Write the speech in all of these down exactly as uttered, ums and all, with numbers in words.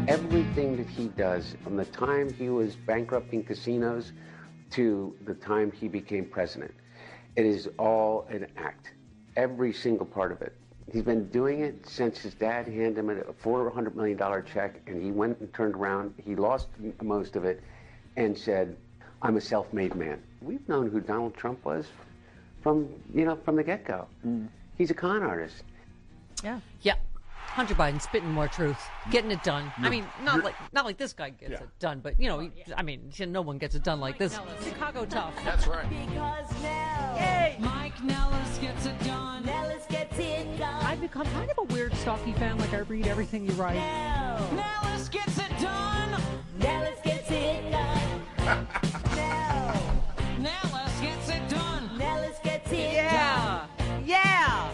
Everything that he does, from the time he was bankrupting casinos to the time he became president, it is all an act. Every single part of it. He's been doing it since his dad handed him a four hundred million dollars check, and he went and turned around. He lost most of it and said, I'm a self-made man. We've known who Donald Trump was from, you know, from the get-go. Mm. He's a con artist. Yeah. Yeah. Hunter Biden spitting more truth, getting it done. I mean, not You're, like not like this guy gets yeah. it done, but you know, he, I mean, no one gets it done like this. Chicago tough. That's right. Because now, Yay. Mike Nellis gets it done. Nellis gets it done. I've become kind of a weird, stocky fan. Like I read everything you write. Now, Nellis gets it done. Nellis gets it done. now, Nellis gets it done. Nellis gets it yeah. done. Yeah.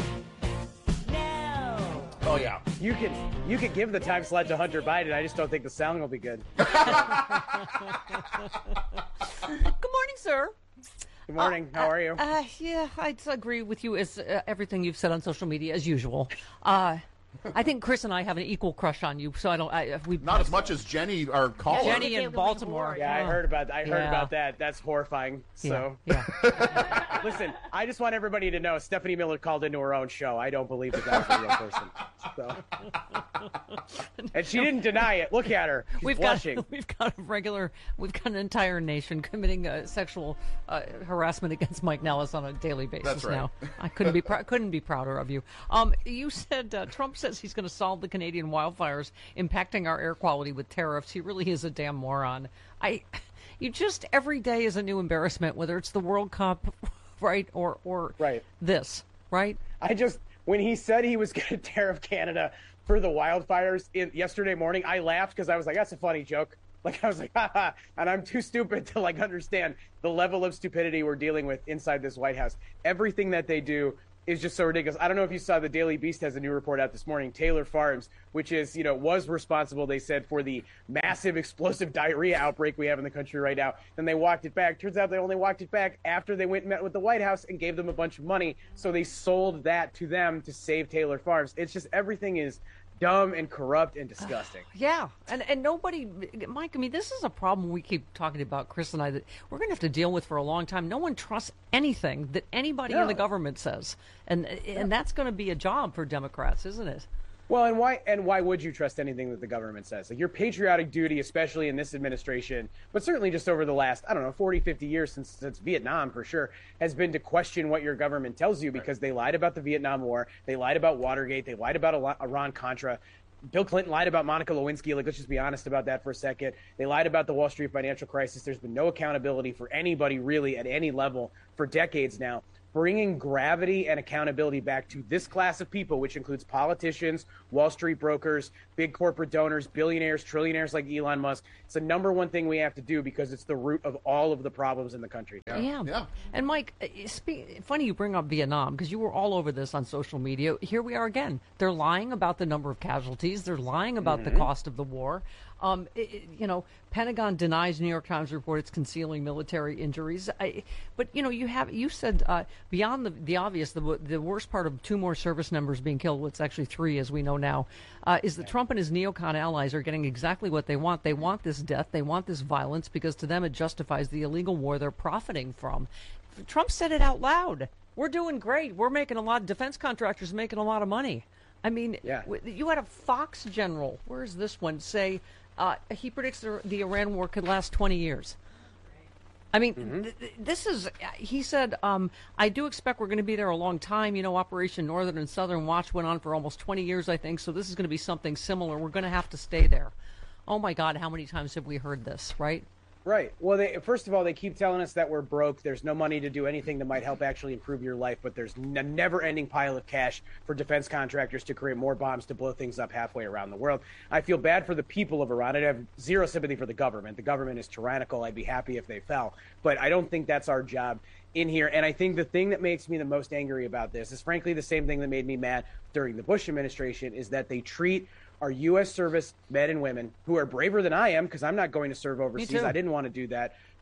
Oh, yeah. You can you can give the time slot to Hunter Biden. I just don't think the sound will be good. Good morning, sir. Good morning. Uh, How are you? Uh, yeah, I agree with you as uh, everything you've said on social media as usual. Uh, I think Chris and I have an equal crush on you, so I don't. I we not as much as Jenny, our caller. Jenny in Baltimore. Yeah, I heard about. I heard yeah. about that. That's horrifying. So, yeah. yeah. Listen, I just want everybody to know Stephanie Miller called into her own show. I don't believe that that's a real person. So, and she didn't deny it. Look at her. She's we've blushing. got we've got a regular. We've got an entire nation committing uh, sexual uh, harassment against Mike Nellis on a daily basis. That's right. Now, I couldn't be pr- couldn't be prouder of you. Um, you said uh, Trump says he's going to solve the Canadian wildfires impacting our air quality with tariffs. He really is a damn moron. I, you just every day is a new embarrassment, whether it's the World Cup, right, or or right. this, right? I just when he said he was going to tariff Canada for the wildfires in, yesterday morning, I laughed because I was like, that's a funny joke. Like I was like, ha ha, and I'm too stupid to like understand the level of stupidity we're dealing with inside this White House. Everything that they do is just so ridiculous. I don't know if you saw the Daily Beast has a new report out this morning. Taylor Farms, which is, you know, was responsible, they said, for the massive explosive diarrhea outbreak we have in the country right now. Then they walked it back. Turns out they only walked it back after they went and met with the White House and gave them a bunch of money. So they sold that to them to save Taylor Farms. It's just everything is dumb and corrupt and disgusting. Uh, yeah, and and nobody, Mike, I mean, this is a problem we keep talking about, Chris and I, that we're going to have to deal with for a long time. No one trusts anything that anybody no. in the government says, and and that's going to be a job for Democrats, isn't it? Well, and why and why would you trust anything that the government says? Like your patriotic duty, especially in this administration, but certainly just over the last, I don't know, forty, fifty years since, since Vietnam for sure, has been to question what your government tells you because they lied about the Vietnam War, they lied about Watergate, they lied about Iran-Contra. Bill Clinton lied about Monica Lewinsky. Like, let's just be honest about that for a second. They lied about the Wall Street financial crisis. There's been no accountability for anybody really at any level for decades now. Bringing gravity and accountability back to this class of people, which includes politicians, Wall Street brokers, big corporate donors, billionaires, trillionaires like Elon Musk. It's the number one thing we have to do because it's the root of all of the problems in the country. Yeah. yeah. yeah. And Mike, speak, funny you bring up Vietnam because you were all over this on social media. Here we are again. They're lying about the number of casualties. They're lying about mm-hmm. the cost of the war. Um, it, it, you know, Pentagon denies New York Times report it's concealing military injuries. I, but you know, you have you said uh, beyond the the obvious, the the worst part of two more service members being killed. Well, it's actually three, as we know now, uh, is that Trump and his neocon allies are getting exactly what they want. They want this death. They want this violence because to them it justifies the illegal war they're profiting from. Trump said it out loud. We're doing great. We're making a lot. Defense contractors making a lot of money. I mean, yeah. you had a Fox general. Where is this one? Say. Uh, he predicts the, the Iran war could last twenty years. I mean, mm-hmm. th- th- this is, he said, um, I do expect we're going to be there a long time. You know, Operation Northern and Southern Watch went on for almost twenty years, I think. So this is going to be something similar. We're going to have to stay there. Oh, my God, how many times have we heard this, right? Right. Well, they, first of all, they keep telling us that we're broke. There's no money to do anything that might help actually improve your life. But there's a never-ending pile of cash for defense contractors to create more bombs to blow things up halfway around the world. I feel bad for the people of Iran. I have zero sympathy for the government. The government is tyrannical. I'd be happy if they fell. But I don't think that's our job in here. And I think the thing that makes me the most angry about this is, frankly, the same thing that made me mad during the Bush administration, is that they treat our U S service men and women who are braver than I am, because I'm not going to serve overseas. I didn't want to do that.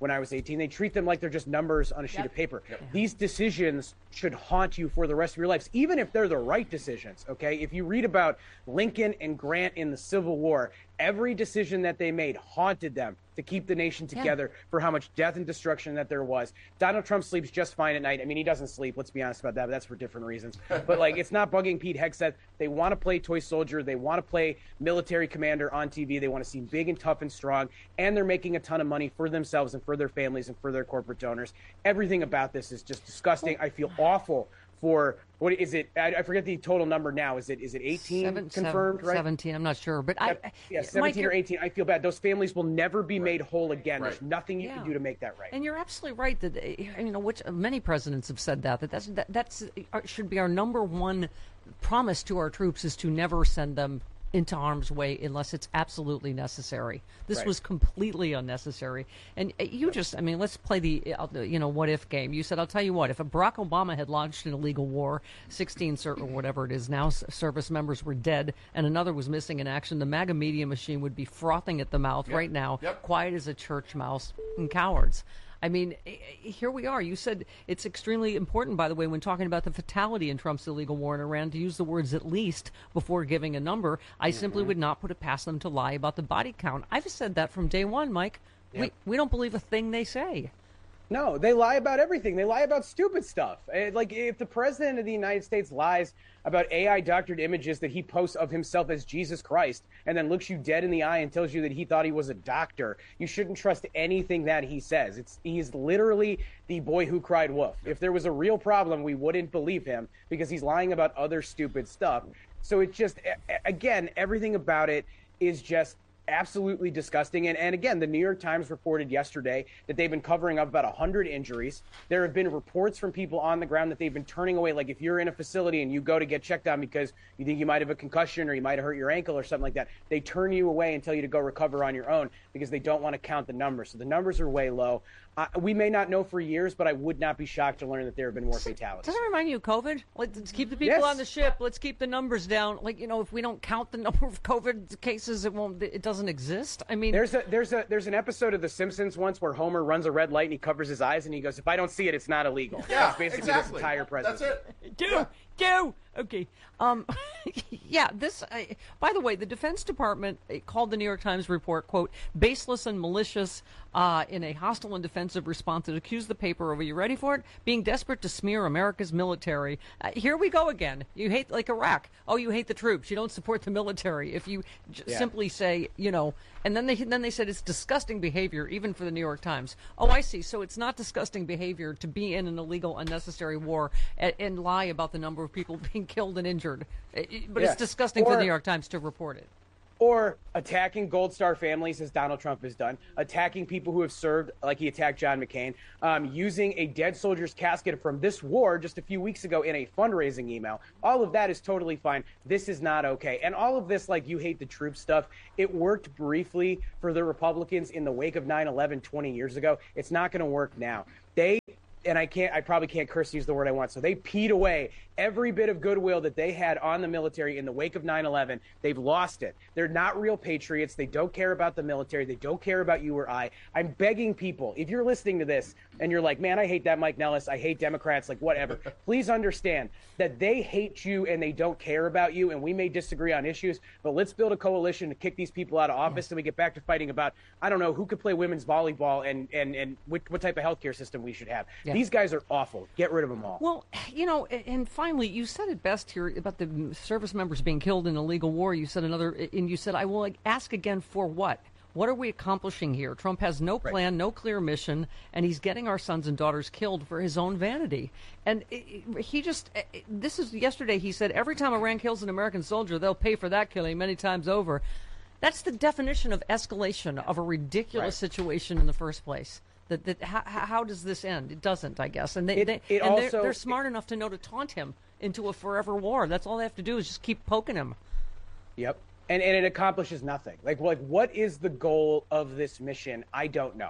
when I was eighteen. They treat them like they're just numbers on a sheet Yep. of paper. Yep. These decisions should haunt you for the rest of your lives, even if they're the right decisions, okay? If you read about Lincoln and Grant in the Civil War, every decision that they made haunted them to keep the nation together yeah. for how much death and destruction that there was. Donald Trump sleeps just fine at night. I mean, he doesn't sleep, let's be honest about that, but that's for different reasons. But, like, it's not bugging Pete Hegseth. They want to play toy soldier. They want to play military commander on T V. They want to seem big and tough and strong, and they're making a ton of money for themselves and for their families and for their corporate donors. Everything about this is just disgusting. I feel awful for, what is it? I, I forget the total number now. Is it is it eighteen Seven, confirmed, seven, right? seventeen, I'm not sure. But I, yeah, seventeen Mike, or eighteen. I feel bad. Those families will never be made whole again. Right. There's nothing you Yeah. can do to make that right. And you're absolutely right that uh, you know, which many presidents have said that that that's that that's uh, should be our number one promise to our troops is to never send them into harm's way unless it's absolutely necessary. This Right. was completely unnecessary. And uh, you just, I mean, let's play the, uh, you know, what if game. You said, I'll tell you what, if a Barack Obama had launched an illegal war, sixteen ser- or whatever it is now, s- service members were dead, and another was missing in action, the MAGA media machine would be frothing at the mouth Yep. right now, Yep. quiet as a church mouse, and cowards. I mean, eh, eh, here we are. You said it's extremely important, by the way, when talking about the fatality in Trump's illegal war in Iran, to use the words at least before giving a number. I Mm-hmm. simply would not put it past them to lie about the body count. I've said that from day one, Mike. We, Yep. we don't believe a thing they say. No, they lie about everything. They lie about stupid stuff. Eh, Like, if the president of the United States lies about A I doctored images that he posts of himself as Jesus Christ and then looks you dead in the eye and tells you that he thought he was a doctor, you shouldn't trust anything that he says. It's he's literally the boy who cried wolf. If there was a real problem, we wouldn't believe him because he's lying about other stupid stuff. So it just, a- a- again, everything about it is just absolutely disgusting. And, and again, the New York Times reported yesterday that they've been covering up about one hundred injuries. There have been reports from people on the ground that they've been turning away. Like, if you're in a facility and you go to get checked on because you think you might have a concussion or you might have hurt your ankle or something like that, they turn you away and tell you to go recover on your own because they don't want to count the numbers. So the numbers are way low. Uh, we may not know for years, but I would not be shocked to learn that there have been more fatalities. Doesn't it remind you of COVID? Like, let's keep the people Yes. on the ship. Let's keep the numbers down. Like, you know, if we don't count the number of COVID cases, it won't. It doesn't exist. I mean, There's a there's a there's an episode of The Simpsons once where Homer runs a red light and he covers his eyes and he goes, "If I don't see it, it's not illegal." Yeah, That's basically exactly. this entire presidency. That's it. do do okay. Um, yeah. This. Uh, by the way, the Defense Department uh, called the New York Times report quote baseless and malicious uh, in a hostile and defensive response. It accused the paper of, are you ready for it? Being desperate to smear America's military. Uh, here we go again. You hate like Iraq. Oh, you hate the troops. You don't support the military. If you j- Yeah. simply say, you know, and then they then they said it's disgusting behavior, even for the New York Times. Oh, I see. So it's not disgusting behavior to be in an illegal, unnecessary war and, and lie about the number of people being killed and injured. It- it- but Yeah. it's disgusting for Or- the New York Times to report it. Or attacking Gold Star families, as Donald Trump has done, attacking people who have served, like he attacked John McCain, um, using a dead soldier's casket from this war just a few weeks ago in a fundraising email. All of that is totally fine. This is not okay. And all of this, like, you hate the troops stuff, it worked briefly for the Republicans in the wake of nine eleven twenty years ago. It's not going to work now. They and I can't, I probably can't curse use the word I want. So they peed away every bit of goodwill that they had on the military in the wake of nine eleven. They've lost it. They're not real patriots. They don't care about the military. They don't care about you or I. I'm begging people, if you're listening to this and you're like, man, I hate that Mike Nellis, I hate Democrats, like whatever, please understand that they hate you and they don't care about you. And we may disagree on issues, but let's build a coalition to kick these people out of office and we get back to fighting about, I don't know, who could play women's volleyball and, and, and what, what type of healthcare system we should have. Yeah. These guys are awful. Get rid of them all. Well, you know, a- and finally, you said it best here about the service members being killed in illegal war. You said another, and you said, I will ask again for what? What are we accomplishing here? Trump has no plan, no clear mission, and he's getting our sons and daughters killed for his own vanity. And it, it- he just, it- this is yesterday, he said, every time Iran kills an American soldier, they'll pay for that killing many times over. That's the definition of escalation of a ridiculous Right. situation in the first place. That, that how, how does this end? It doesn't, I guess. And they, It- they it and they're, also- they're smart enough to know to taunt him into a forever war. That's all they have to do is just keep poking him. Yep. And and it accomplishes nothing. Like like what is the goal of this mission? I don't know.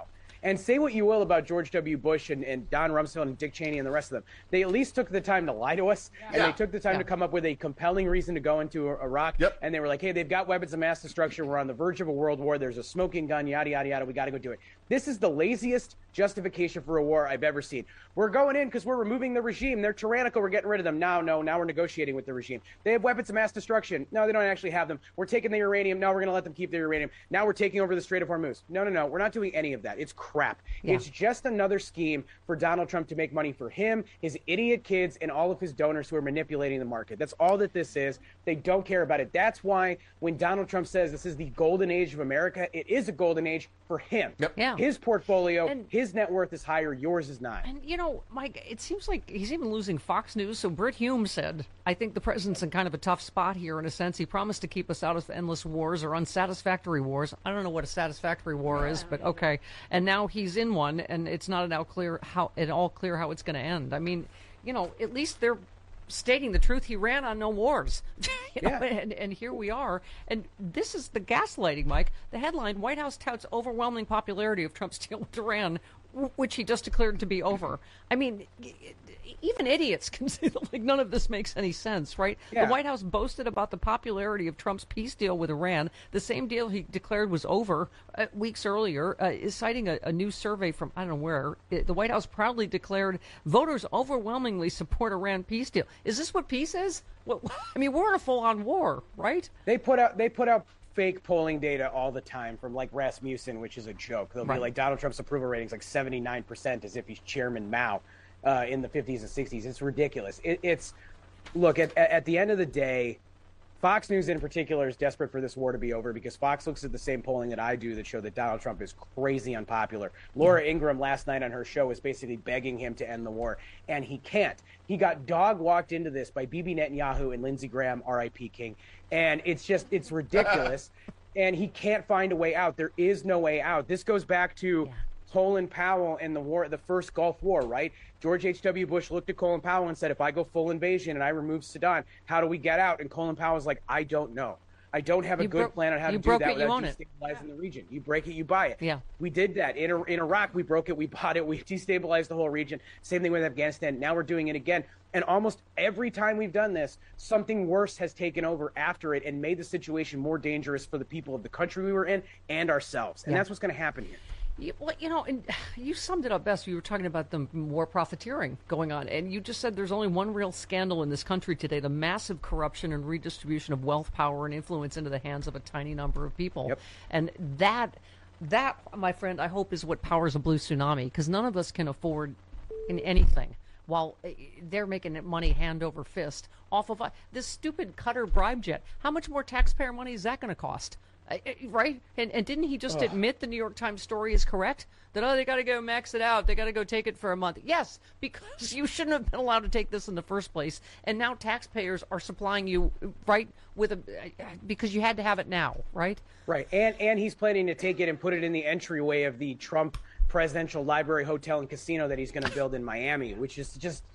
And say what you will about George W. Bush and, and Don Rumsfeld and Dick Cheney and the rest of them. They at least took the time to lie to us, and Yeah. they took the time Yeah. to come up with a compelling reason to go into Iraq. Yep. And they were like, hey, they've got weapons of mass destruction. We're on the verge of a world war. There's a smoking gun, yada, yada, yada. We got to go do it. This is the laziest justification for a war I've ever seen. We're going in because we're removing the regime. They're tyrannical. We're getting rid of them. Now, no, now we're negotiating with the regime. They have weapons of mass destruction. No, they don't actually have them. We're taking the uranium. No, we're going to let them keep the uranium. Now we're taking over the Strait of Hormuz. No, no, no. We're not doing any of that. It's crap. Yeah. It's just another scheme for Donald Trump to make money for him, his idiot kids, and all of his donors who are manipulating the market. That's all that this is. They don't care about it. That's why when Donald Trump says this is the golden age of America, it is a golden age for him. Yep. Yeah. His portfolio, And- his net worth is higher. Yours is not. And, you know, Mike, it seems like he's even losing Fox News. So Britt Hume said, I think the president's in kind of a tough spot here in a sense. He promised to keep us out of endless wars or unsatisfactory wars. I don't know what a satisfactory war is, but okay. And now he's in one, and it's not at all clear how, at all clear how it's going to end. I mean, you know, at least they're stating the truth. He ran on no wars. you know, Yeah. and, and here we are. And this is the gaslighting, Mike. The headline, White House touts overwhelming popularity of Trump's deal with Iran, w- which he just declared to be over. I mean, y- y- even idiots can see that like none of this makes any sense, right? Yeah. The White House boasted about the popularity of Trump's peace deal with Iran, the same deal he declared was over uh, weeks earlier, uh, is citing a, a new survey from I don't know where. It, the White House proudly declared voters overwhelmingly support Iran peace deal. Is this what peace is? What, I mean, we're in a full-on war, right? They put out they put out fake polling data all the time from like Rasmussen, which is a joke. They'll Right. be like Donald Trump's approval ratings like seventy-nine percent as if he's Chairman Mao uh, in the fifties and sixties. It's ridiculous. It, it's look at at the end of the day, Fox News in particular is desperate for this war to be over because Fox looks at the same polling that I do that show that Donald Trump is crazy unpopular. Laura Ingraham last night on her show is basically begging him to end the war, and he can't. He got dog walked into this by Bibi Netanyahu and Lindsey Graham, R I P King, and it's just it's ridiculous, and he can't find a way out. There is no way out. This goes back to Colin Powell and the war, the first Gulf War, right? George H W. Bush looked at Colin Powell and said, if I go full invasion and I remove Saddam, how do we get out? And Colin Powell was like, I don't know. I don't have a You good broke- plan on how you to do broke that it, you without own it. destabilizing the region. You break it, you buy it. Yeah. We did that. In, in Iraq, we broke it, we bought it, we destabilized the whole region. Same thing with Afghanistan. Now we're doing it again. And almost every time we've done this, something worse has taken over after it and made the situation more dangerous for the people of the country we were in and ourselves. And Yeah. that's what's going to happen here. You, well, you know, and you summed it up best. You were talking about the war profiteering going on, and you just said there's only one real scandal in this country today: the massive corruption and redistribution of wealth, power, and influence into the hands of a tiny number of people. Yep. And that, that, my friend, I hope is what powers a blue tsunami, because none of us can afford in anything while uh, they're making money hand over fist off of uh, this stupid Qatar bribe jet. How much more taxpayer money is that going to cost? Uh, uh, right? And, and didn't he just admit the New York Times story is correct? That, oh, they got to go max it out. They got to go take it for a month. Yes, because you shouldn't have been allowed to take this in the first place. And now taxpayers are supplying you, right, with a, uh, because you had to have it now, right? Right. And and he's planning to take it and put it in the entryway of the Trump Presidential Library, Hotel, and Casino that he's going to build in Miami, which is just,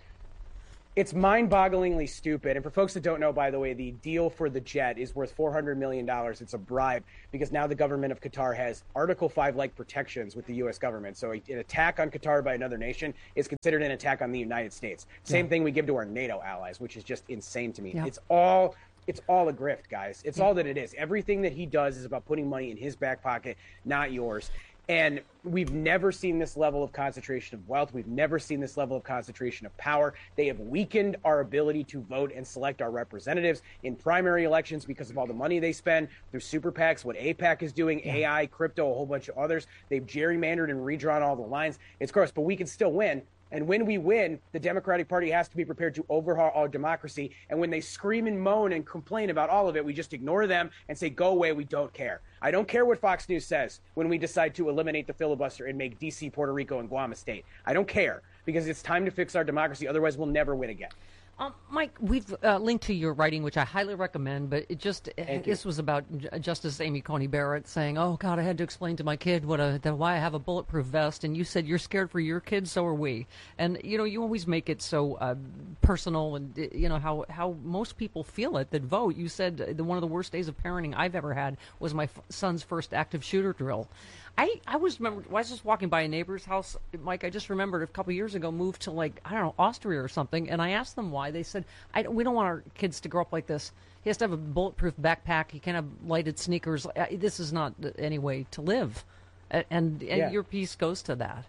it's mind-bogglingly stupid. And for folks that don't know, by the way, the deal for the jet is worth four hundred million dollars. It's a bribe because now the government of Qatar has Article five-like protections with the U S government. So an attack on Qatar by another nation is considered an attack on the United States. Same Yeah. thing we give to our NATO allies, which is just insane to me. Yeah. It's all... It's all a grift, guys. It's all that it is. Everything that he does is about putting money in his back pocket, not yours. And we've never seen this level of concentration of wealth. We've never seen this level of concentration of power. They have weakened our ability to vote and select our representatives in primary elections because of all the money they spend through super PACs, what AIPAC is doing, A I, crypto, a whole bunch of others. They've gerrymandered and redrawn all the lines. It's gross, but we can still win. And when we win, the Democratic Party has to be prepared to overhaul our democracy. And when they scream and moan and complain about all of it, we just ignore them and say, go away, we don't care. I don't care what Fox News says when we decide to eliminate the filibuster and make D C, Puerto Rico, and Guam a state. I don't care because it's time to fix our democracy. Otherwise, we'll never win again. Um, Mike, we've uh, linked to your writing, which I highly recommend, but it just Thank this you. was about J- Justice Amy Coney Barrett saying, "Oh God, I had to explain to my kid what a that why I have a bulletproof vest," and you said you're scared for your kids, so are we. And you know, you always make it so uh, personal, and uh, you know how how most people feel it that vote. You said uh, the, one of the worst days of parenting I've ever had was my f- son's first active shooter drill. I, I was remember I was just walking by a neighbor's house, Mike. I just remembered a couple years ago moved to like I don't know Austria or something, and I asked them why. They said I don't, we don't want our kids to grow up like this. He has to have a bulletproof backpack. He can't have lighted sneakers. Uh, This is not any way to live, and and, and Yeah. your piece goes to that.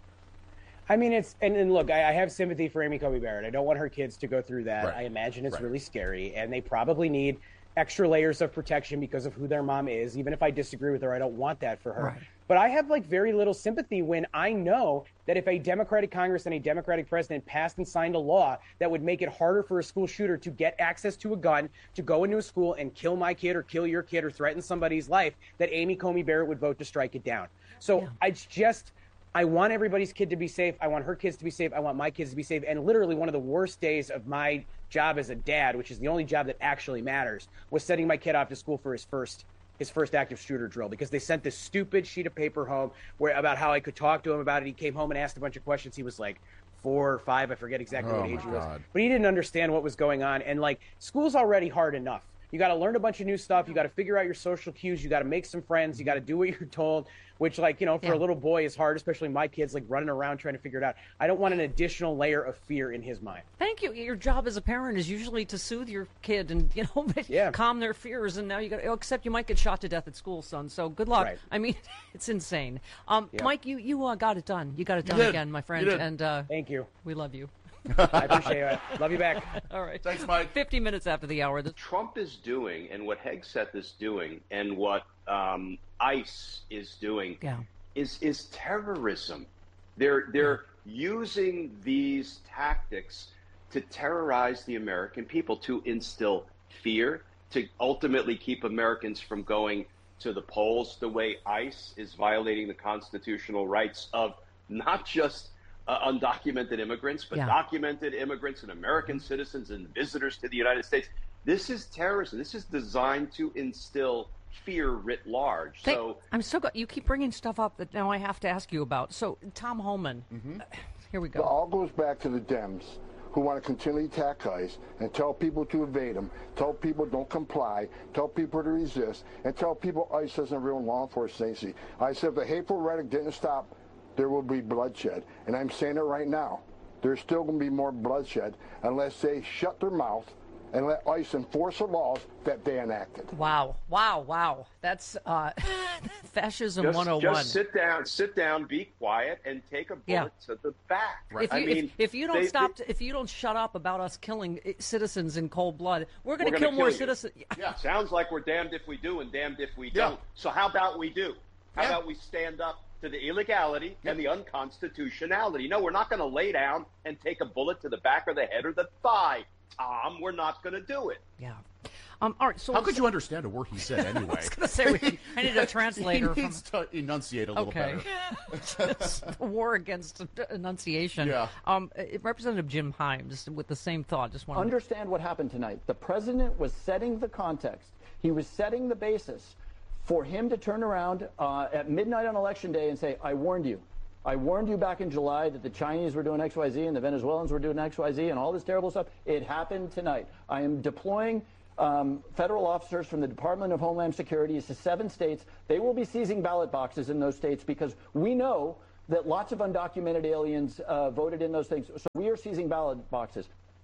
I mean, it's and, and look, I, I have sympathy for Amy Coney Barrett. I don't want her kids to go through that. Right. I imagine it's Right. really scary, and they probably need extra layers of protection because of who their mom is. Even if I disagree with her, I don't want that for her. Right. But I have like very little sympathy when I know that if a Democratic Congress and a Democratic president passed and signed a law that would make it harder for a school shooter to get access to a gun, to go into a school and kill my kid or kill your kid or threaten somebody's life, that Amy Coney Barrett would vote to strike it down. So Yeah. I just, I want everybody's kid to be safe. I want her kids to be safe. I want my kids to be safe. And literally one of the worst days of my job as a dad, which is the only job that actually matters, was sending my kid off to school for his first his first active shooter drill because they sent this stupid sheet of paper home where about how I could talk to him about it. He came home and asked a bunch of questions. He was like four or five. I forget exactly Oh, what my age he was. God. But he didn't understand what was going on. And like school's already hard enough. You got to learn a bunch of new stuff. You got to figure out your social cues. You got to make some friends. You got to do what you're told, which, like, you know, for Yeah. a little boy is hard, especially my kids, like running around trying to figure it out. I don't want an additional layer of fear in his mind. Thank you. Your job as a parent is usually to soothe your kid and you know Yeah. calm their fears. And now you got, except you might get shot to death at school, son. So good luck. Right. I mean, it's insane. Um, Yeah. Mike, you you uh, got it done. You got it done did. again, my friend. You did. And uh, Thank you. we love you. I appreciate it. Love you back. All right. Thanks, Mike. Fifty minutes after the hour. The- Trump is doing and what Hegseth is doing and what um, ICE is doing Yeah. is is terrorism. They're they're using these tactics to terrorize the American people, to instill fear, to ultimately keep Americans from going to the polls the way ICE is violating the constitutional rights of not just uh, undocumented immigrants, but Yeah. documented immigrants and American citizens and visitors to the United States. This is terrorism. This is designed to instill fear writ large. Thank- so I'm so glad you keep bringing stuff up that now I have to ask you about. So Tom Homan, uh, here we It go. all goes back to the Dems who want to continually attack ICE and tell people to evade them, tell people don't comply, tell people to resist, and tell people ICE isn't real law enforcement agency. I said if the hateful rhetoric didn't stop, there will be bloodshed. And I'm saying it right now. There's still going to be more bloodshed unless they shut their mouth and let ICE enforce the laws that they enacted. Wow, wow, wow. That's uh, fascism just, one oh one. just sit down, sit down, be quiet, and take a bullet Yeah. to the back. If you, I mean, if, if you don't they- stop, they- if you don't shut up about us killing uh, citizens in cold blood, we're going We're to gonna kill more kill you. citizens. Yeah. Sounds like we're damned if we do and damned if we Yeah. don't. So how about we do? How Yeah. about we stand up to the illegality and the unconstitutionality? No, we're not going to lay down and take a bullet to the back of the head or the thigh, Tom. We're not going to do it. Yeah. Um. All right. So How could you understand a word he said anyway? I was going to say we, I need a translator. He from, needs to enunciate a little okay. better. The war against enunciation. Yeah. Um. uh, Representative Jim Himes with the same thought. Just want Understand what happened tonight. The president was setting the context. He was setting the basis for him to turn around uh, at midnight on election day and say, I warned you. I warned you back in July that the Chinese were doing X Y Z and the Venezuelans were doing X Y Z and all this terrible stuff. It happened tonight. I am deploying um, federal officers from the Department of Homeland Security to seven states. They will be seizing ballot boxes in those states because we know that lots of undocumented aliens uh, voted in those things. So we are seizing ballot boxes.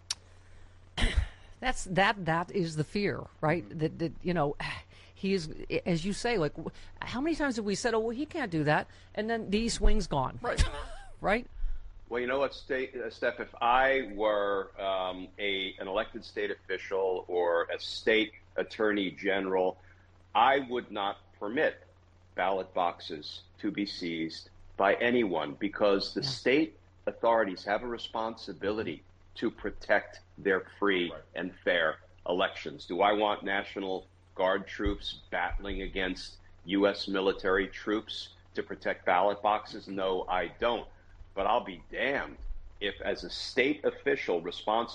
That's that. That is the fear, right? That that you know, he is, as you say. Like, how many times have we said, "Oh, well, he can't do that," and then the East Wing's gone, Right. right? Well, you know what, Ste- uh, Steph, if I were um, a an elected state official or a state attorney general, I would not permit ballot boxes to be seized by anyone because the Yeah. state authorities have a responsibility to protect their free Right. and fair elections. Do I want National Guard troops battling against U S military troops to protect ballot boxes? No, I don't. But I'll be damned if, as a state official responsible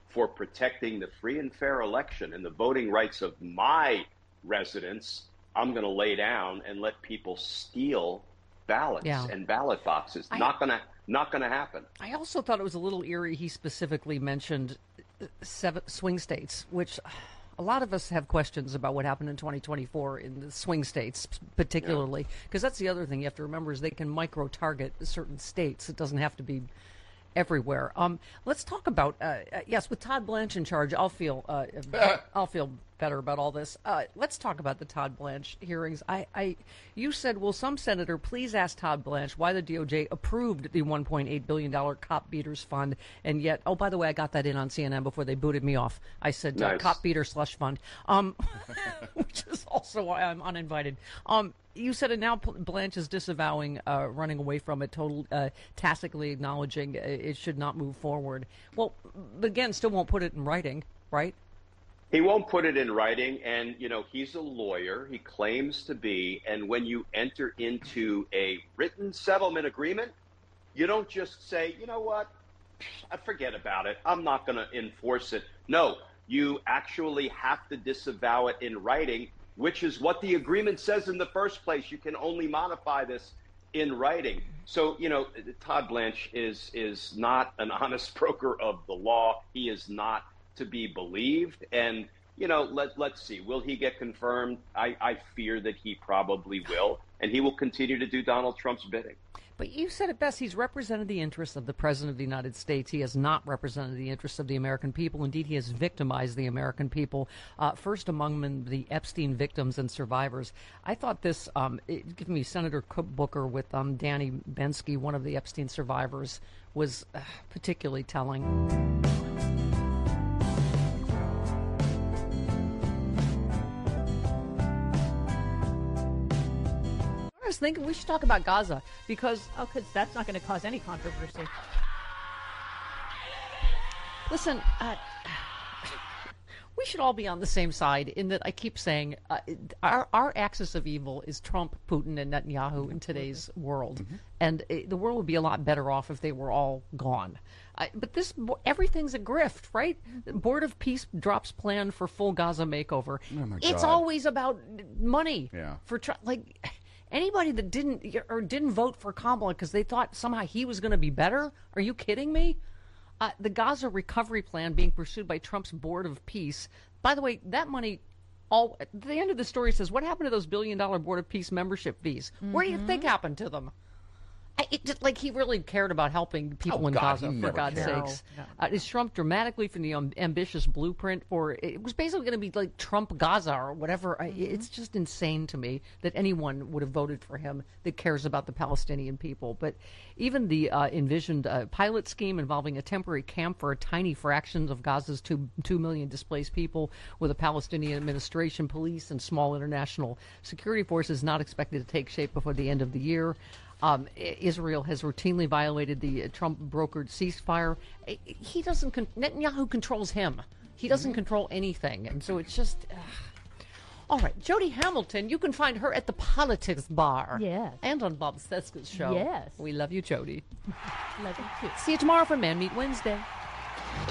for protecting the free and fair election and the voting rights of my residents, I'm going to lay down and let people steal ballots Yeah. and ballot boxes. I- not going to not going to happen. I also thought it was a little eerie he specifically mentioned uh, seven swing states, which a lot of us have questions about what happened in twenty twenty-four in the swing states particularly, because that's the other thing you have to remember is they can micro-target certain states. It doesn't have to be everywhere. Um, let's talk about uh, uh, yes, with Todd Blanche in charge, I'll feel uh, I'll feel better about all this. Uh, let's talk about the Todd Blanche hearings. I, I, you said, will some senator please ask Todd Blanche why the D O J approved the one point eight billion dollars Cop Beaters Fund, and yet, oh, by the way, I got that in on C N N before they booted me off. I said uh, Nice. Cop Beater Slush Fund, um, which is also why I'm uninvited. Um, you said it now. Blanche is disavowing, uh, running away from it, total, uh, tacitly acknowledging uh, it should not move forward. Well, again, still won't put it in writing, right? He won't put it in writing, and, you know, he's a lawyer. He claims to be, and when you enter into a written settlement agreement, you don't just say, you know what, I forget about it. I'm not going to enforce it. No, you actually have to disavow it in writing, which is what the agreement says in the first place. You can only modify this in writing. So, you know, Todd Blanche is is not an honest broker of the law. He is not to be believed. And, you know, let, let's see. Will he get confirmed? I, I fear that he probably will. And he will continue to do Donald Trump's bidding. But you said it best. He's represented the interests of the President of the United States. He has not represented the interests of the American people. Indeed, he has victimized the American people, uh, first among them the Epstein victims and survivors. I thought this, um, it, give me Senator Cook Booker with um, Danny Bensky, one of the Epstein survivors, was uh, particularly telling. I was thinking we should talk about Gaza because Oh, because that's not going to cause any controversy. listen, uh, we should all be on the same side in that I keep saying uh, our our axis of evil is Trump, Putin, and Netanyahu in today's world, Mm-hmm. and uh, the world would be a lot better off if they were all gone. I, but this everything's a grift, right? Board of Peace drops plan for full Gaza makeover. Oh my It's God. always about money. Yeah. For tr- like. Anybody that didn't or didn't vote for Kamala because they thought somehow he was going to be better? Are you kidding me? Uh, the Gaza recovery plan being pursued by Trump's Board of Peace. By the way, that money, all at the end of the story says, what happened to those billion dollar Board of Peace membership fees? Where do you think happened to them? I, it just, like he really cared about helping people Oh, in God, Gaza, he for never God's cared. sakes. No, Uh, is Trump dramatically from the um, ambitious blueprint for it was basically going to be like Trump Gaza or whatever. I, it's just insane to me that anyone would have voted for him that cares about the Palestinian people. But even the uh, envisioned uh, pilot scheme involving a temporary camp for a tiny fraction of Gaza's two, two million displaced people with a Palestinian administration, police, and small international security forces not expected to take shape before the end of the year. Um, I- Israel has routinely violated the uh, Trump-brokered ceasefire. I- He doesn't. Con- Netanyahu controls him. He doesn't control anything, and so it's just. Uh... All right, Jody Hamilton. You can find her at the Politics Bar. Yes. And on Bob Seska's show. Yes. We love you, Jody. Love it too. See you tomorrow for Man Meet Wednesday.